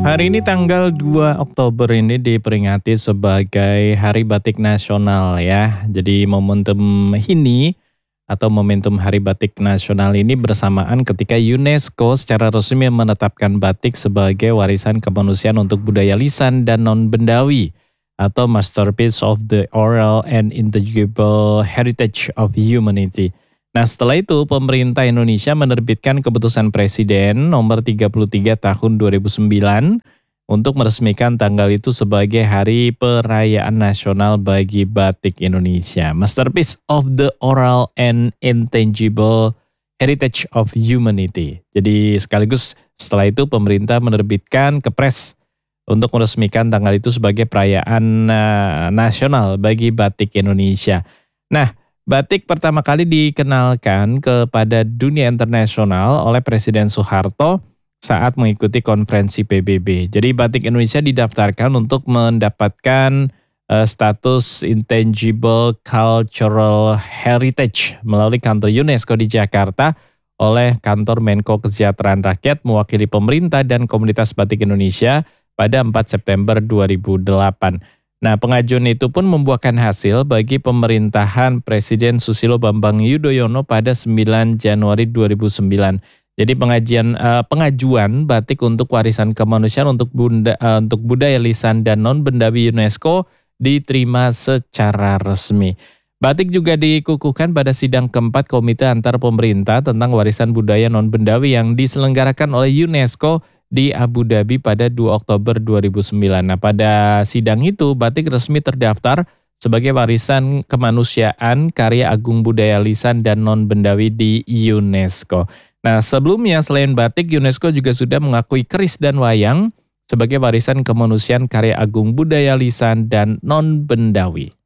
Hari ini tanggal 2 Oktober ini diperingati sebagai Hari Batik Nasional ya. Jadi momentum ini atau momentum Hari Batik Nasional ini bersamaan ketika UNESCO secara resmi menetapkan batik sebagai warisan kemanusiaan untuk budaya lisan dan non-bendawi atau Masterpiece of the Oral and Intangible Heritage of Humanity. Nah, setelah itu pemerintah Indonesia menerbitkan keputusan Presiden nomor 33 tahun 2009 untuk meresmikan tanggal itu sebagai Hari Perayaan Nasional bagi Batik Indonesia, Masterpiece of the Oral and Intangible Heritage of Humanity. Jadi sekaligus setelah itu pemerintah menerbitkan Kepres untuk meresmikan tanggal itu sebagai perayaan nasional bagi Batik Indonesia. Nah, batik pertama kali dikenalkan kepada dunia internasional oleh Presiden Soeharto saat mengikuti konferensi PBB. Jadi batik Indonesia didaftarkan untuk mendapatkan status Intangible Cultural Heritage melalui kantor UNESCO di Jakarta oleh kantor Menko Kesejahteraan Rakyat mewakili pemerintah dan komunitas batik Indonesia pada 4 September 2008. Nah, pengajuan itu pun membuahkan hasil bagi pemerintahan Presiden Susilo Bambang Yudhoyono pada 9 Januari 2009. Jadi pengajuan batik untuk warisan kemanusiaan untuk budaya lisan dan non-bendawi UNESCO diterima secara resmi. Batik juga dikukuhkan pada sidang keempat Komite Antar Pemerintah tentang Warisan Budaya Non-Bendawi yang diselenggarakan oleh UNESCO di Abu Dhabi pada 2 Oktober 2009. Nah, pada sidang itu batik resmi terdaftar sebagai warisan kemanusiaan karya agung budaya lisan dan non-bendawi di UNESCO. Nah, sebelumnya selain batik, UNESCO juga sudah mengakui keris dan wayang sebagai warisan kemanusiaan karya agung budaya lisan dan non-bendawi.